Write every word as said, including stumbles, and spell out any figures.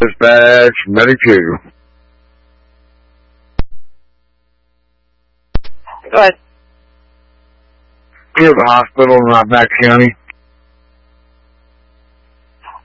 Dispatch, medic two. Go ahead. You're at the hospital in Knockback County.